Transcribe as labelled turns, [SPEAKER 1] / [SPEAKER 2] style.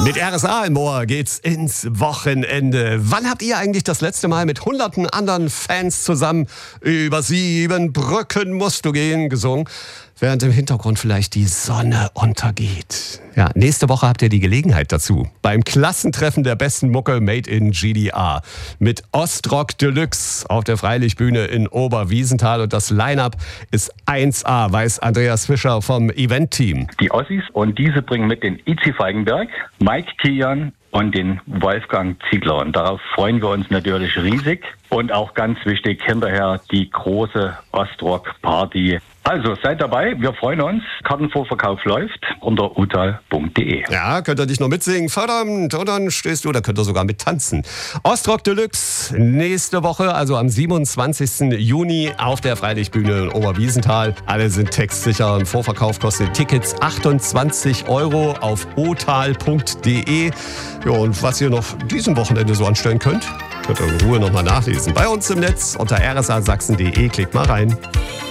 [SPEAKER 1] Mit RSA im Ohr geht's ins Wochenende. Wann habt ihr eigentlich das letzte Mal mit hunderten anderen Fans zusammen über 7 Brücken musst du gehen gesungen, während im Hintergrund vielleicht die Sonne untergeht? Ja, nächste Woche habt ihr die Gelegenheit dazu. Beim Klassentreffen der besten Mucke Made in GDR. Mit Ostrock Deluxe auf der Freilichtbühne in Oberwiesenthal. Und das Line-Up ist 1A, weiß Andreas Fischer vom Event-Team.
[SPEAKER 2] Die Ossis, und diese bringen mit den Itzi Feigenberg, Mike Kian und den Wolfgang Ziegler. Und darauf freuen wir uns natürlich riesig. Und auch ganz wichtig, hinterher die große Ostrock-Party. Also seid dabei, wir freuen uns. Kartenvorverkauf läuft unter utal.de.
[SPEAKER 1] Ja, könnt ihr nicht nur mitsingen, verdammt, und dann stehst du, da könnt ihr sogar mit tanzen. Ostrock Deluxe nächste Woche, also am 27. Juni auf der Freilichtbühne in Oberwiesenthal. Alle sind textsicher. Im Vorverkauf kosten die Tickets 28 € auf otal.de. Ja, und was ihr noch diesem Wochenende so anstellen könnt ihr in Ruhe nochmal nachlesen. Bei uns im Netz unter rsasachsen.de. Klickt mal rein.